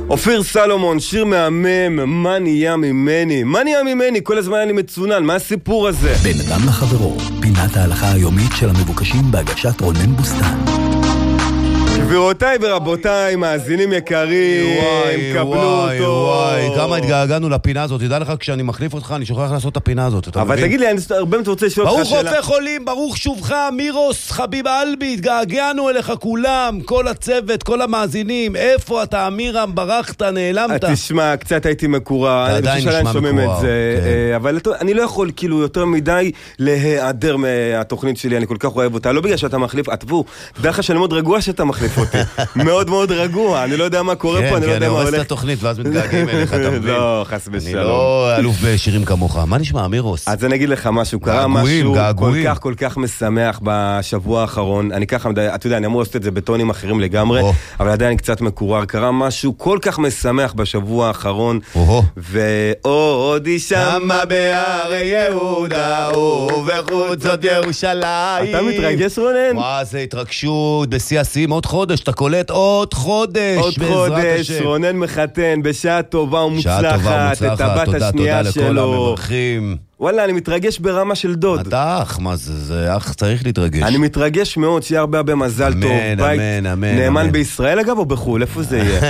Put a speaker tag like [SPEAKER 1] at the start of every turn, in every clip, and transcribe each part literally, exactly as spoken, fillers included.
[SPEAKER 1] אופיר סלומון, שיר מהמם, מה נהיה ממני? מה נהיה ממני? כל הזמן היה לי מצונן, מה הסיפור הזה?
[SPEAKER 2] בין אדם לחברו, פינת ההלכה היומית של המבוקשים בהגשת רונן בוסטן.
[SPEAKER 1] גבירותיי ורבותיי, מאזינים יקרים, קבלו
[SPEAKER 3] וואי,
[SPEAKER 1] אותו.
[SPEAKER 3] וואי, כמה התגעגענו לפינה הזאת. תדע לך, כשאני מחליף אותך, אני שוכח לעשות את הפינה הזאת.
[SPEAKER 1] אבל תגיד לי, אני הרבה רוצה לשאול אותך שאלה.
[SPEAKER 3] ברוך רופא חולים, ברוך שובך, מירוס, חביב אלבי, התגעגענו אליך כולם, כל הצוות, כל המאזינים. איפה אתה, אמירם, ברחת, נעלמת?
[SPEAKER 1] תשמע, קצת הייתי מקורה.
[SPEAKER 3] אתה עדיין נשמע מקורה.
[SPEAKER 1] אבל אני לא יכול כאילו יותר מדי להיעדר מהתוכנית שלי, אני כל כך אוהב אותה. לא בגלל שאתה מחליף, עטבו. תדע לך שאני מאוד רגוע שאתה מחליף אותי. מאוד מאוד רגוע, אני לא יודע מה קורה פה, אני לא יודע מה הולך.
[SPEAKER 3] כן, כי אני הורס את התוכנית, ואז מתגעגעים אליך, אתה מבין?
[SPEAKER 1] לא, חס ושלום.
[SPEAKER 3] אני לא אלוף בשירים כמוך. מה נשמע, אמירוס?
[SPEAKER 1] אז אני אגיד לך משהו, קרה משהו כל כך כל כך משמח בשבוע האחרון. אני ככה, אתה יודע, אני אמור לעשות את זה בטונים אחרים לגמרי, אבל עדיין קצת מקורר. קרה משהו כל כך משמח בשבוע האחרון, ועוד שמה בהרי יהודה ובחוצות ירושלים. אתה מתרגש, רונן?
[SPEAKER 3] וואו, זה התרגשות בשיא השיאים. עוד חודש, אתה קולט עוד חודש.
[SPEAKER 1] עוד חודש, רונן מחתן בשעה טובה ומוצלחת את הבת השנייה שלו.
[SPEAKER 3] תודה, תודה לכל המברכים.
[SPEAKER 1] וואלה, אני מתרגש ברמה של דוד.
[SPEAKER 3] אתה אח, מה זה? זה אח צריך להתרגש.
[SPEAKER 1] אני מתרגש מאוד, שיהיה הרבה הרבה מזל טוב.
[SPEAKER 3] אמן, אמן, אמן.
[SPEAKER 1] נאמן בישראל אגב או בחול? איפה זה יהיה?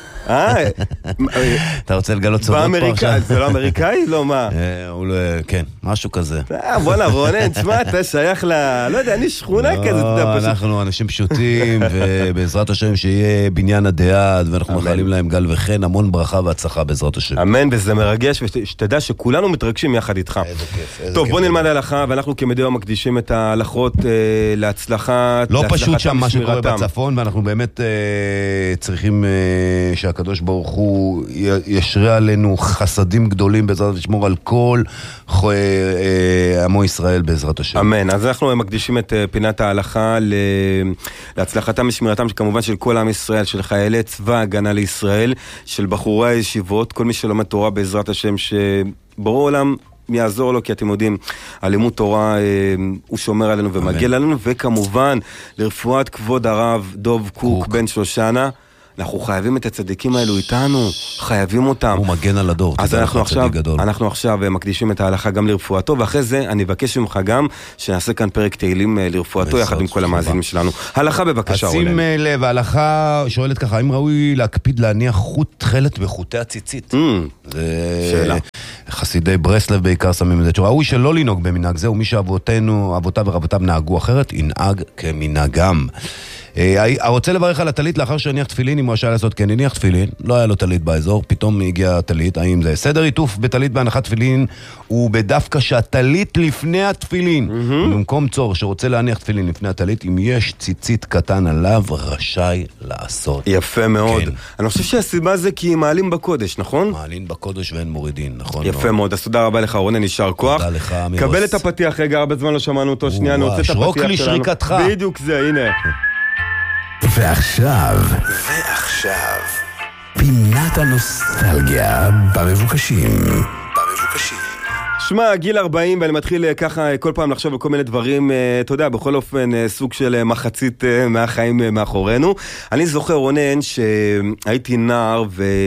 [SPEAKER 3] אתה רוצה לגלות סודות פה עכשיו?
[SPEAKER 1] זה לא אמריקאי? לא, מה?
[SPEAKER 3] כן, משהו כזה.
[SPEAKER 1] בוא'נה, רונן, תשמע, אתה שייך ל... לא יודע, אני שכונה כזאת.
[SPEAKER 3] אנחנו אנשים פשוטים, ובעזרת השם שיהיה בניין הדעת, ואנחנו מאחלים להם גל וחן, המון ברכה והצלחה בעזרת השם.
[SPEAKER 1] אמן, וזה מרגש, ושתדע שכולנו מתרגשים יחד איתך.
[SPEAKER 3] איזה כיף, איזה כיף.
[SPEAKER 1] טוב, בוא נלמד הלכה, ואנחנו כמדי יום מקדישים את ההלכות להצלחה.
[SPEAKER 3] לא פשוט שם מה שקורה בצפון, ואנחנו באמת צריכים שהקדוש ברוך הוא ישרה עלינו חסדים גדולים בעזרת לשמור על כל עמו ישראל בעזרת השם.
[SPEAKER 1] אמן. אז אנחנו מקדישים את פינת ההלכה להצלחתם ושמירתם כמובן של כל עם ישראל, של חיילי צבא הגנה לישראל, של בחורי הישיבות, כל מי שלומד תורה בעזרת השם, שברור עולם יעזור לו, כי אתם יודעים, הלימוד תורה אה, הוא שומר עלינו ומגיע עלינו, וכמובן לרפואת כבוד הרב דוב קוק, קוק. בן שושנה. אנחנו חייבים את הצדיקים האלו איתנו, חייבים אותם.
[SPEAKER 3] הוא מגן על הדור.
[SPEAKER 1] אז אנחנו עכשיו, אנחנו עכשיו מקדישים את ההלכה גם לרפואתו, ואחרי זה אני אבקש ממך גם שנעשה כאן פרק תהילים לרפואתו, יחד עם כל המאזינים שלנו. הלכה בבקשה, רונן.
[SPEAKER 3] שים לב, ההלכה שואלת ככה, האם ראוי להקפיד להניח חוט תכלת בחוטי הציצית?
[SPEAKER 1] שאלה.
[SPEAKER 3] חסידי ברסלב בעיקר שמים את זה. ראוי שלא לנהוג במנהג זה, ומי שאבותינו, אבותיו ורבותיו נהגו אחרת, ינהג כמנהגם. הרוצה לברך על התלית לאחר שהניח תפילין, אם הוא רשאי לעשות כן, הניח תפילין, לא היה לו תלית באזור, פתאום הגיע תלית, האם זה סדר עיטוף בתלית בהנחת תפילין, הוא בדווקא שהתלית לפני התפילין, במקום צור שרוצה להניח תפילין לפני התלית, אם יש ציצית קטן עליו, רשאי לעשות.
[SPEAKER 1] יפה מאוד. אני חושב שהסיבה זה כי מעלים בקודש, נכון?
[SPEAKER 3] מעלים בקודש ואין מורידין, נכון?
[SPEAKER 1] יפה מאוד, אז תודה רבה לך רונן, נשאר כוח.
[SPEAKER 3] תודה לך, מירוס.
[SPEAKER 1] קבל את הפתיח, רגע, הרבה זמן לא שמענו אותו, שנייה, אני רוצה את
[SPEAKER 3] שרוק
[SPEAKER 1] הפתיח
[SPEAKER 3] לי
[SPEAKER 1] שלנו.
[SPEAKER 3] שריקתך.
[SPEAKER 1] בדיוק זה, הנה.
[SPEAKER 2] ועכשיו, ועכשיו, פינת הנוסטלגיה במבוקשים. במבוקשים.
[SPEAKER 1] שמע, גיל ארבעים, ואני מתחיל ככה כל פעם לחשוב על כל מיני דברים, אתה יודע, בכל אופן סוג של מחצית מהחיים מאחורינו. אני זוכר, רונן, שהייתי נער,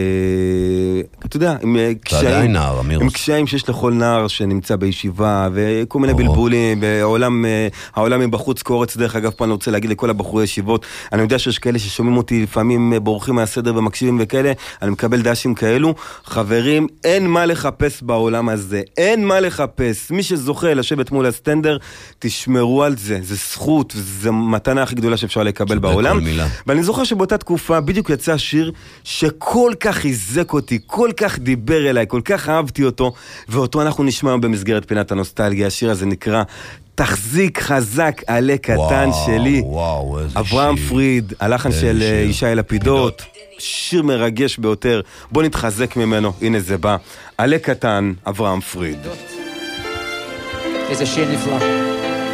[SPEAKER 1] ואתה יודע, עם קשיים,
[SPEAKER 3] נער,
[SPEAKER 1] עם קשיים שיש לכל נער שנמצא בישיבה, וכל מיני בלבולים, והעולם, העולם מבחוץ קורץ, דרך אגב, פעם אני רוצה להגיד לכל הבחורי ישיבות, אני יודע שיש כאלה ששומעים אותי לפעמים בורחים מהסדר ומקשיבים וכאלה, אני מקבל דשים כאלו. חברים, אין מה לחפש בעולם הזה, אין מה לחפש. מי שזוכה לשבת מול הסטנדר, תשמרו על זה. זה זכות, זה מתנה הכי גדולה שאפשר לקבל בעולם. ואני זוכר שבאותה תקופה בדיוק יצא שיר שכל כך חיזק אותי, כל כך דיבר אליי, כל כך אהבתי אותו, ואותו אנחנו נשמע במסגרת פינת הנוסטלגיה. השיר הזה נקרא תחזיק חזק עלה קטן שלי. אברהם פריד, הלחן של ישי לפידות. שיר מרגש ביותר, בוא נתחזק ממנו, הנה זה בא, עלה קטן, אברהם פריד.
[SPEAKER 4] איזה שיר נפלא.